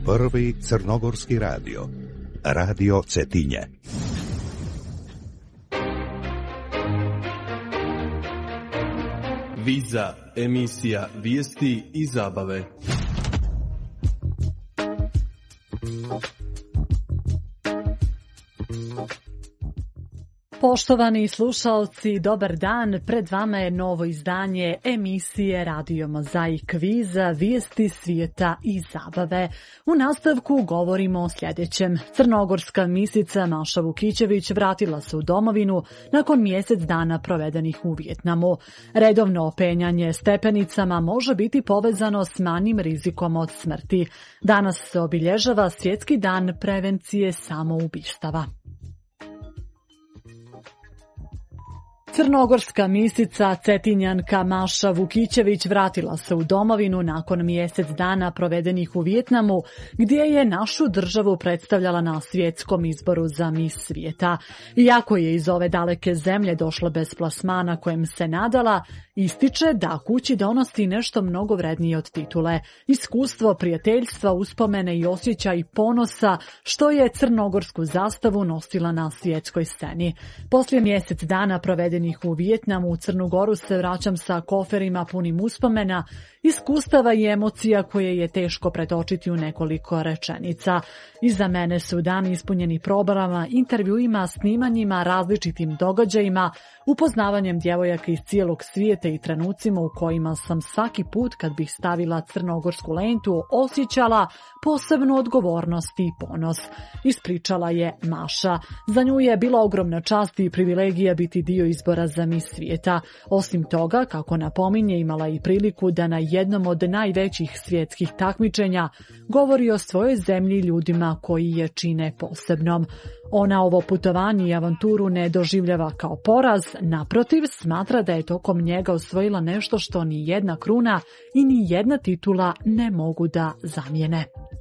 Prvi crnogorski radio. Radio Cetinje. Viza, emisija vijesti i zabave. Poštovani slušalci, dobar dan. Pred vama je novo izdanje emisije Radio Mozaik Viza, vijesti svijeta i zabave. U nastavku govorimo o sljedećem. Crnogorska misica Maša Vukićević vratila se u domovinu nakon mjesec dana provedenih u Vijetnamu. Redovno penjanje stepenicama može biti povezano s manjim rizikom od smrti. Danas se obilježava Svjetski dan prevencije samoubistava. Crnogorska misica Cetinjanka Maša Vukićević vratila se u domovinu nakon mjesec dana provedenih u Vijetnamu, gdje je našu državu predstavljala na svjetskom izboru za mis svijeta. Iako je iz ove daleke zemlje došla bez plasmana kojem se nadala, ističe da kući donosi nešto mnogo vrednije od titule. Iskustvo, prijateljstva, uspomene i osjećaj ponosa što je crnogorsku zastavu nosila na svjetskoj sceni. Poslije mjesec dana provedenih u Vijetnamu, u Crnu Goru se vraćam sa koferima punim uspomena, iskustava i emocija koje je teško pretočiti u nekoliko rečenica. Iza mene su dani ispunjeni probarama, intervjuima, snimanjima, različitim događajima, upoznavanjem djevojaka iz cijelog svijeta i trenucima u kojima sam svaki put kad bih stavila crnogorsku lentu osjećala posebnu odgovornost i ponos. Ispričala je Maša. Za nju je bila ogromna čast i privilegija biti dio izbora za mis svijeta. Osim toga, kako napominje, imala i priliku da na jednom od najvećih svjetskih takmičenja govori o svojoj zemlji i ljudima koji je čine posebnom. Ona ovo putovanje i avanturu ne doživljava kao poraz, naprotiv smatra da je tokom njega osvojila nešto što ni jedna kruna i ni jedna titula ne mogu da zamijene.